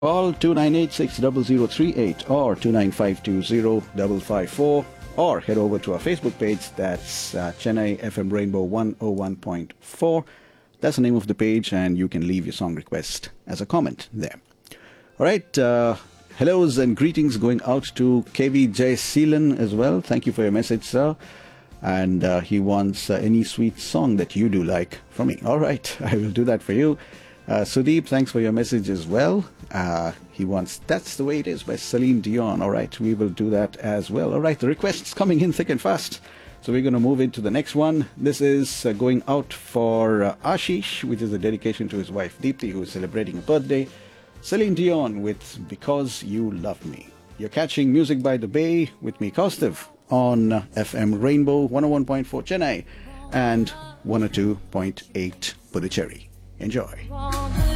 Call 2986-0038 or 29520-554 or head over to our Facebook page. That's Chennai FM Rainbow 101.4. That's the name of the page, and you can leave your song request as a comment there. All right. Hellos and greetings going out to KV Jay Seelan as well. Thank you for your message, sir. And he wants any sweet song that you do like from me. All right. I will do that for you. Sudeep, thanks for your message as well. He wants That's the Way It Is by Celine Dion. All right, we will do that as well. All right, the requests coming in thick and fast. So we're going to move into the next one. This is going out for Ashish, which is a dedication to his wife Deepthi, who is celebrating a birthday. Celine Dion with Because You Love Me. You're catching Music by the Bay with me, Kaustav, on FM Rainbow 101.4 Chennai and 102.8 Puducherry. Enjoy.